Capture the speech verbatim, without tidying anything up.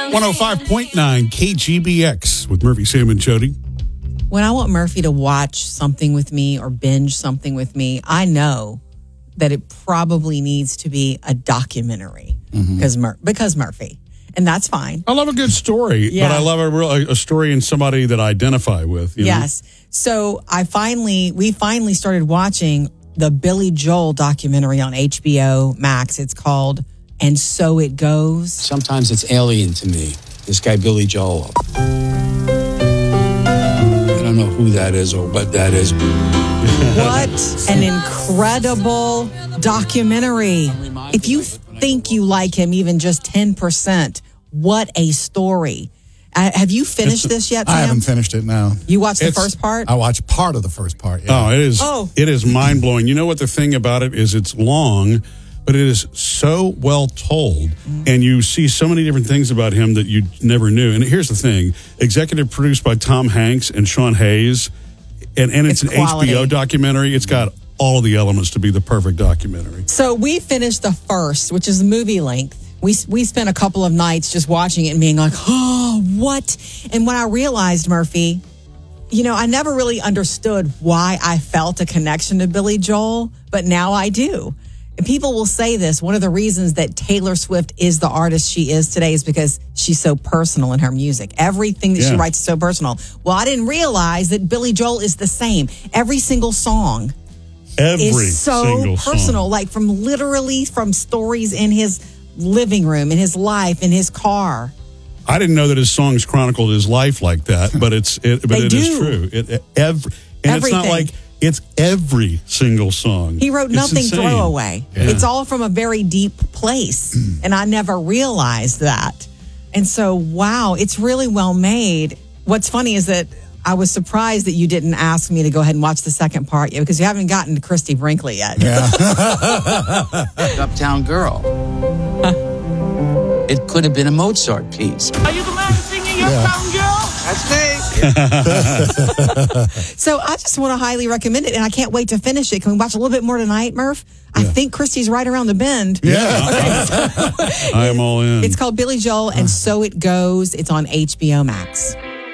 one oh five point nine K G B X with Murphy, Sam, and Jody. When I want Murphy to watch something with me or binge something with me, I know that it probably needs to be a documentary because mm-hmm. Mur- because Murphy. And that's fine. I love a good story, yeah. but I love a, real, a story in somebody that I identify with. You yes. know? So I finally, we finally started watching the Billy Joel documentary on H B O Max. It's called And So It Goes. Sometimes it's alien to me, this guy Billy Joel. I don't know who that is or what that is. What an incredible documentary. If you think you like him even just ten percent, what a story. Uh, have you finished it's, this yet, Sam? I haven't finished it, no. You watched it's, the first part? I watched part of the first part, yeah. Oh, it is, oh. it is mind-blowing. You know what the thing about it is? It's long, but it is so well told, mm. and you see so many different things about him that you never knew. And here's the thing, executive produced by Tom Hanks and Sean Hayes, and, and it's, it's an quality. H B O documentary. It's got all the elements to be the perfect documentary. So we finished the first, which is movie length. We we spent a couple of nights just watching it and being like, oh, what? And when I realized, Murphy, you know, I never really understood why I felt a connection to Billy Joel, but now I do. And people will say this, one of the reasons that Taylor Swift is the artist she is today is because she's so personal in her music. Everything that yeah. she writes is so personal. Well, I didn't realize that Billy Joel is the same. Every single song Every is so personal, song. like from literally from stories in his living room, in his life, in his car. I didn't know that his songs chronicled his life like that, but it's it, but they it do. is true. It, every, and Everything. It's not like it's every single song. He wrote it's nothing insane. throwaway. Yeah. It's all from a very deep place, and I never realized that. And so, wow, it's really well made. What's funny is that I was surprised that you didn't ask me to go ahead and watch the second part yet because you haven't gotten to Christy Brinkley yet. Yeah. Uptown Girl. It could have been a Mozart piece. Are you the man singing Uptown Girl? That's me. So I just want to highly recommend it, and I can't wait to finish it. Can we watch a little bit more tonight, Murph? Yeah. I think Christy's right around the bend. Yeah. I am all in. It's called Billy Joel, and So It Goes. It's on H B O Max.